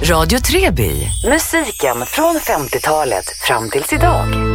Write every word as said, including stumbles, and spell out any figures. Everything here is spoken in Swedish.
Radio Treby. Musiken från femtiotalet fram tills idag.